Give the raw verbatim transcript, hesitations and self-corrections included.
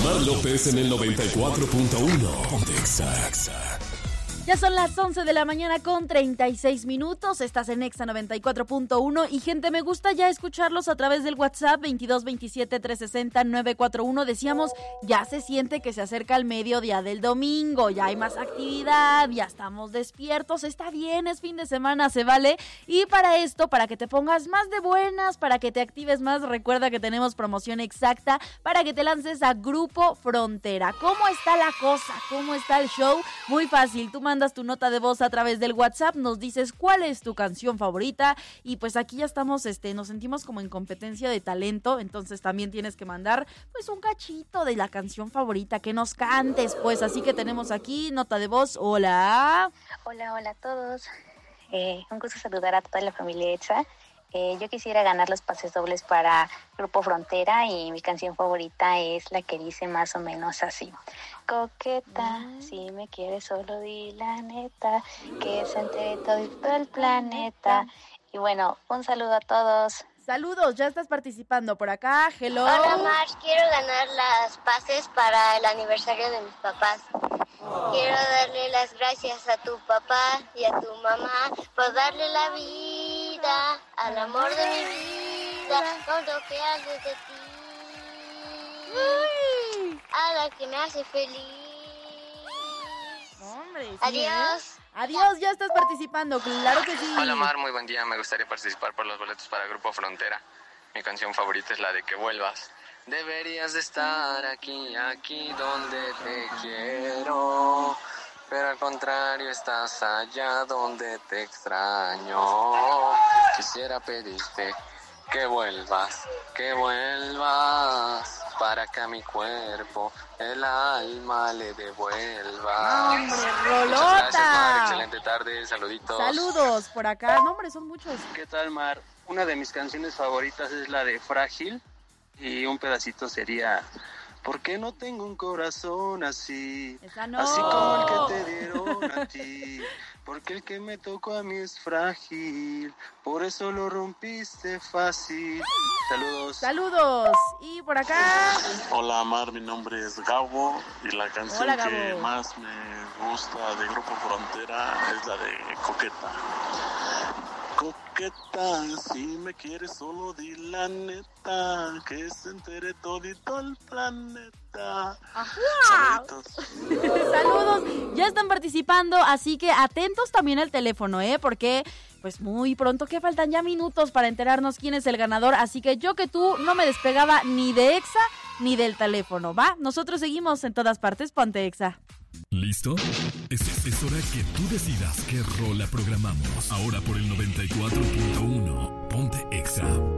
Mar López en el noventa y cuatro punto uno. Ponte Exa. Ya son las once de la mañana con treinta y seis minutos, estás en Exa noventa y cuatro punto uno y gente, me gusta ya escucharlos a través del WhatsApp veintidós veintisiete trescientos sesenta novecientos cuarenta y uno. Decíamos, ya se siente que se acerca el mediodía del domingo, ya hay más actividad, ya estamos despiertos, está bien, es fin de semana, se vale. Y para esto, para que te pongas más de buenas, para que te actives más, recuerda que tenemos promoción exacta para que te lances a Grupo Frontera. ¿Cómo está la cosa? ¿Cómo está el show? Muy fácil, tú mandas tu nota de voz a través del WhatsApp, nos dices cuál es tu canción favorita y pues aquí ya estamos, este, nos sentimos como en competencia de talento, entonces también tienes que mandar pues un cachito de la canción favorita que nos cantes, pues así que tenemos aquí nota de voz. Hola. Hola, hola a todos. Eh, un gusto saludar a toda la familia Exa. Eh, yo quisiera ganar los pases dobles para Grupo Frontera y mi canción favorita es la que dice más o menos así. Coqueta, mm. si me quieres solo di la neta, que se entere todo el planeta. Y bueno, un saludo a todos. Saludos, ya estás participando por acá, hello. Hola Mar, quiero ganar las pases para el aniversario de mis papás. Oh. Quiero darle las gracias a tu papá y a tu mamá por darle la vida, al amor de mi vida, todo lo que haces de ti, Uy. a la que me hace feliz. Hombre, sí, adiós. ¿eh? Adiós, ya estás participando, claro que sí. Hola Mar, muy buen día, me gustaría participar por los boletos para Grupo Frontera. Mi canción favorita es la de Que Vuelvas. Deberías de estar aquí, aquí donde te quiero, pero al contrario estás allá donde te extraño. Quisiera pedirte que vuelvas, que vuelvas, para que a mi cuerpo el alma le devuelva. ¡Hombre, Rolota! Muchas gracias, Mar. Excelente tarde, saluditos. Saludos por acá. No, hombre, son muchos. ¿Qué tal, Mar? Una de mis canciones favoritas es la de Frágil y un pedacito sería ¿por qué no tengo un corazón así? Esa no. Así como el que te dieron a ti. Porque el que me tocó a mí es frágil, por eso lo rompiste fácil. Saludos. Saludos. Y por acá. Hola Mar, mi nombre es Gabo y la canción Hola, que más me gusta de Grupo Frontera es la de Coqueta. Coqueta, si me quieres solo di la neta, que se entere todito el planeta. Saludos. Saludos, ya están participando, así que atentos también al teléfono, ¿eh? Porque pues muy pronto, que faltan ya minutos para enterarnos quién es el ganador, así que yo que tú no me despegaba ni de Exa ni del teléfono, ¿va? Nosotros seguimos en todas partes, ponte Exa. ¿Listo? Es, es hora que tú decidas qué rola programamos. Ahora por el noventa y cuatro punto uno, ponte Exa.